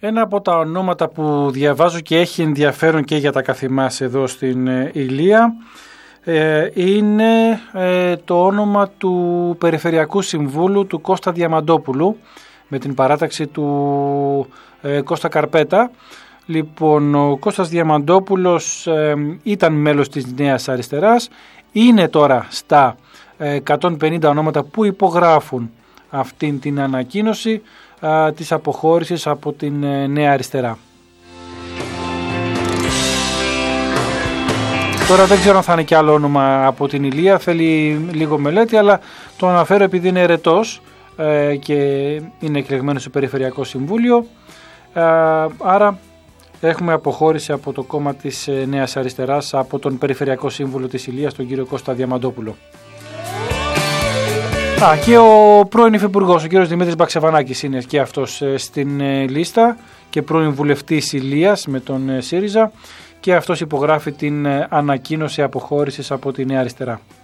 Ένα από τα ονόματα που διαβάζω και έχει ενδιαφέρον και για τα καθημάς εδώ στην Ηλία είναι το όνομα του Περιφερειακού Συμβούλου του Κώστα Διαμαντόπουλου με την παράταξη του Κώστα Καρπέτα. Λοιπόν, ο Κώστας Διαμαντόπουλος ήταν μέλος της Νέας Αριστεράς, είναι τώρα στα 150 ονόματα που υπογράφουν αυτήν την ανακοίνωση της αποχώρησης από την Νέα Αριστερά. Τώρα δεν ξέρω αν θα είναι και άλλο όνομα από την Ηλία, θέλει λίγο μελέτη, αλλά το αναφέρω επειδή είναι ερετός και είναι εκλεγμένος στο Περιφερειακό Συμβούλιο, άρα έχουμε αποχώρηση από το κόμμα της Νέας Αριστεράς από τον Περιφερειακό Σύμβουλο της Ηλίας, τον κύριο Κώστα Διαμαντόπουλο. Και ο πρώην υφυπουργός, ο κύριος Δημήτρης Μπαξεβανάκης, είναι και αυτός στην λίστα και πρώην βουλευτής Ηλίας με τον ΣΥΡΙΖΑ, και αυτός υπογράφει την ανακοίνωση αποχώρησης από τη Νέα Αριστερά.